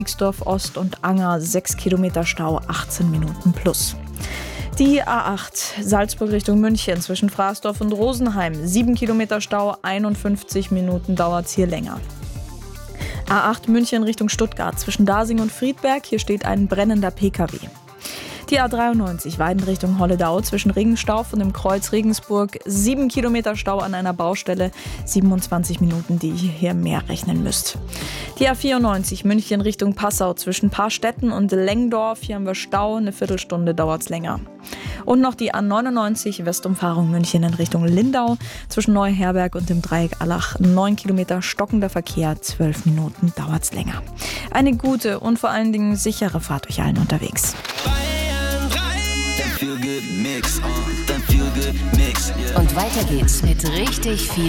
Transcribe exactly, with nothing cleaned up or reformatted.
Rixdorf Ost und Anger sechs Kilometer Stau, achtzehn Minuten plus. Die A acht Salzburg Richtung München zwischen Fraßdorf und Rosenheim, sieben Kilometer Stau, einundfünfzig Minuten dauert es hier länger. A acht München Richtung Stuttgart zwischen Dasing und Friedberg, hier steht ein brennender P K W. Die A dreiundneunzig Weiden Richtung Holledau zwischen Regenstauf und dem Kreuz Regensburg, sieben Kilometer Stau an einer Baustelle, siebenundzwanzig Minuten, die ihr hier mehr rechnen müsst. Die A vierundneunzig München Richtung Passau zwischen Paarstetten und Lengdorf, hier haben wir Stau, eine Viertelstunde dauert es länger. Und noch die A neunundneunzig Westumfahrung München in Richtung Lindau zwischen Neuherberg und dem Dreieck Allach, neun Kilometer stockender Verkehr, zwölf Minuten dauert es länger. Eine gute und vor allen Dingen sichere Fahrt euch allen unterwegs. Und weiter geht's mit richtig viel